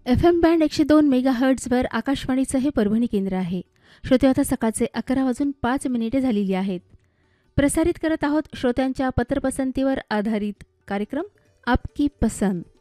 FM band 102 मेगाहर्ट्झवर आकाशवाणीचं हे परभणी केंद्र आहे. श्रोते, आता सकाळचे 11:05 झालेली आहेत. प्रसारित करत आहोत श्रोत्यांच्या पत्रपसंतीवर आधारित कार्यक्रम आपकी पसंद.